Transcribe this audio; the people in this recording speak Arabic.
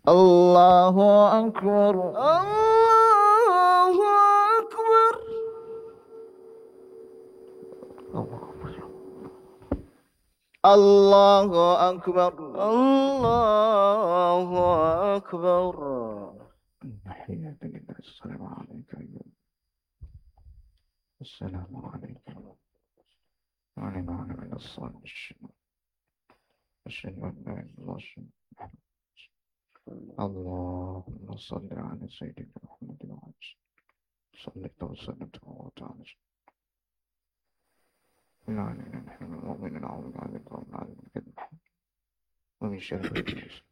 الله أكبر الله أكبر. الله أكبر الله أكبر. تحياتي لله. السلام عليكم. السلام عليكم. وعلينا من الصالحين. أشهد أن لا إله إلا الله. اللهم صل على سيدنا محمد وعلى صليت وسلمت وتعالى. لا إله إلا الله. المؤمن العظيم على القوم العظيم ومن شر إبليس.